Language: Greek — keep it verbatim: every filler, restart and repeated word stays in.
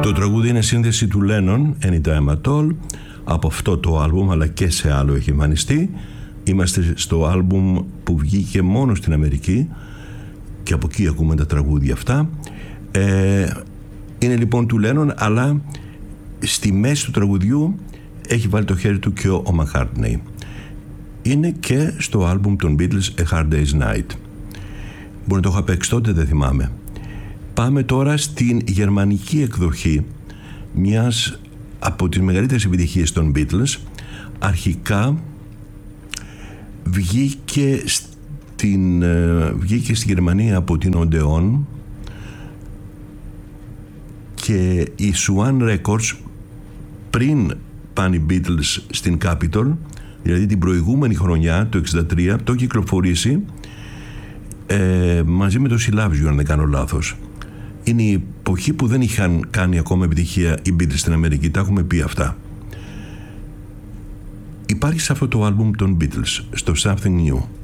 Το τραγούδι είναι σύνδεση του Lennon, Anytime at All, από αυτό το άλμπουμ, αλλά και σε άλλο έχει εμφανιστεί. Είμαστε στο άλμπουμ που βγήκε μόνο στην Αμερική και από εκεί ακούμε τα τραγούδια αυτά. Ε, είναι λοιπόν του Lennon, αλλά στη μέση του τραγουδιού έχει βάλει το χέρι του και ο McCartney. Είναι και στο άλμπουμ των Beatles A Hard Day's Night. Μπορεί να το είχα παίξει τότε, δεν θυμάμαι. Πάμε τώρα στην γερμανική εκδοχή μιας από τις μεγαλύτερες επιτυχίες των Beatles. Αρχικά βγήκε στην, βγήκε στη Γερμανία από την Odeon και η Swan Records, πριν πάνε οι Beatles στην Capitol, δηλαδή την προηγούμενη χρονιά, το εξήντα τρία, το έχει κυκλοφορήσει ε, μαζί με το She Loves You, αν δεν κάνω λάθος. Είναι η εποχή που δεν είχαν κάνει ακόμα επιτυχία οι Beatles στην Αμερική, τα έχουμε πει αυτά. Υπάρχει σε αυτό το άλμπουμ των Beatles, στο Something New.